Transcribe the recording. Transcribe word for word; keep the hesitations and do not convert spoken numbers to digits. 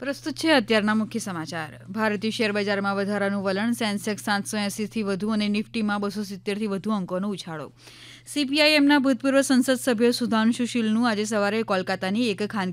પ્રસ્તુત છે અત્યારના મુખ્ય સમાચાર. ભારતીય શેર બજારમાં વધારાનું વલણ. સેન્સેક્સ સાતસો એંસીથી વધુ અને નિફ્ટીમાં બસો સિત્તેરથી વધુ અંકોનો ઉછાળો. સીપીઆઈએમના ભૂતપૂર્વ સંસદ સભ્ય સુધાંશુ શીલનું આજે સવારે કોલકાતાની એક ખાનગી